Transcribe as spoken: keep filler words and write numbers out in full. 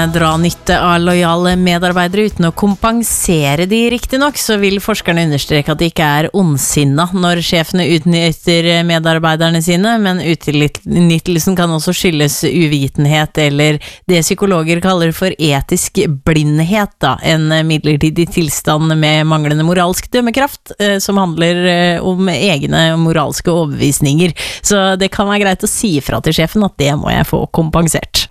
dra nytte av lojale medarbeidere uten å kompensere de riktig nok, så vil forskerne understreke at det ikke er ondsinna når sjefene utnytter medarbeiderne sine, men utnyttelsen kan også skyldes uvitenhet eller det psykologer kaller for etisk blindhet, da, en midlertidig tilstand med manglende moralsk dømmekraft, eh, som handler eh, om egne moralske overbevisninger. Så det kan være greit å si ifra til sjefen at det må jeg få kompensert.